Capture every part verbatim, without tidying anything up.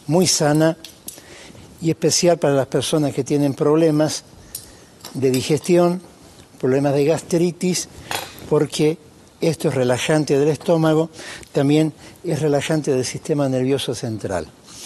muy sana y especial para las personas que tienen problemas de digestión, problemas de gastritis, porque esto es relajante del estómago, también es relajante del sistema nervioso central.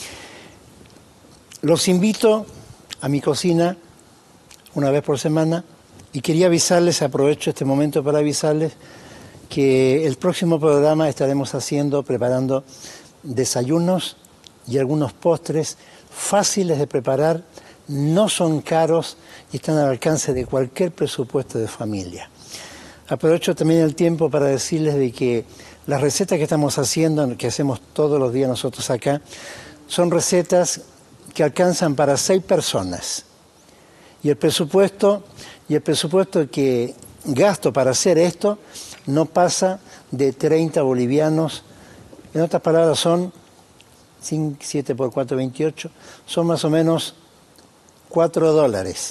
Los invito a mi cocina una vez por semana y quería avisarles, aprovecho este momento para avisarles que el próximo programa estaremos haciendo, preparando desayunos y algunos postres fáciles de preparar, no son caros y están al alcance de cualquier presupuesto de familia. Aprovecho también el tiempo para decirles de que las recetas que estamos haciendo, que hacemos todos los días nosotros acá, son recetas que alcanzan para seis personas. Y el presupuesto, y el presupuesto que gasto para hacer esto no pasa de treinta bolivianos. En otras palabras, son siete por cuatro, veintiocho, son más o menos cuatro dólares.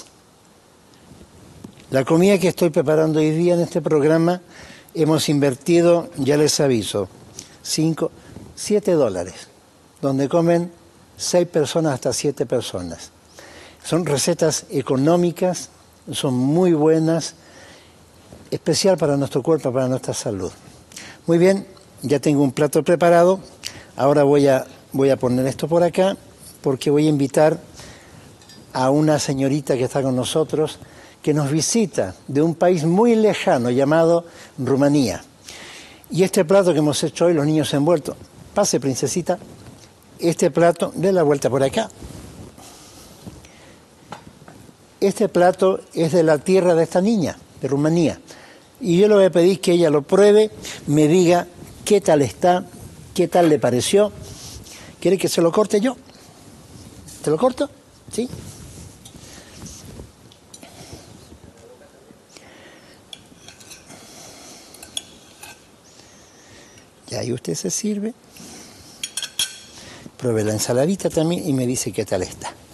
La comida que estoy preparando hoy día en este programa hemos invertido, ya les aviso, cinco, siete dólares, donde comen seis personas hasta siete personas. Son recetas económicas, son muy buenas, especial para nuestro cuerpo, para nuestra salud. Muy bien, ya tengo un plato preparado. Ahora voy a, voy a poner esto por acá porque voy a invitar a una señorita que está con nosotros, que nos visita de un país muy lejano llamado Rumanía. Y este plato que hemos hecho hoy, los niños envueltos, pase princesita, este plato, dé la vuelta por acá. Este plato es de la tierra de esta niña, de Rumanía. Y yo le voy a pedir que ella lo pruebe, me diga qué tal está, qué tal le pareció. ¿Quiere que se lo corte yo? ¿Te lo corto? ¿Sí? Y ahí usted se sirve. Pruebe la ensaladita también y me dice qué tal está.